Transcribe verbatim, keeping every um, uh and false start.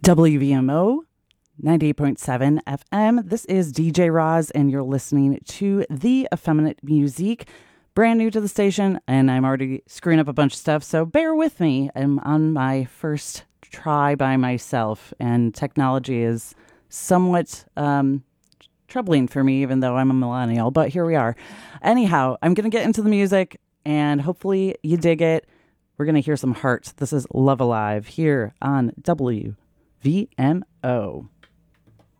W V M O ninety-eight point seven F M. This is D J Roz, and you're listening to The Effeminate Musique. Brand new to the station, and I'm already screwing up a bunch of stuff, so bear with me. I'm on my first try by myself, and technology is somewhat um, troubling for me, even though I'm a millennial, but here we are. Anyhow, I'm going to get into the music, and hopefully you dig it. We're going to hear some Heart. This is Love Alive here on W V M O.